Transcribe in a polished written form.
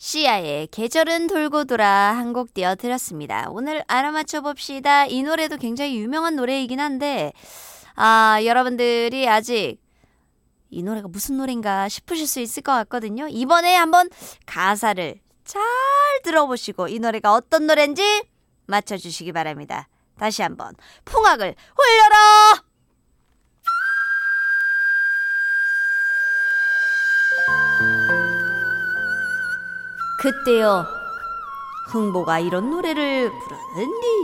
시아의 계절은 돌고 돌아 한 곡 띄워드렸습니다. 오늘 알아맞혀 봅시다. 이 노래도 굉장히 유명한 노래이긴 한데 여러분들이 아직 이 노래가 무슨 노래인가 싶으실 수 있을 것 같거든요. 이번에 한번 가사를 잘 들어보시고 이 노래가 어떤 노래인지 맞춰주시기 바랍니다. 다시 한번 풍악을 올려라! 그때요 흥보가 이런 노래를 부르는디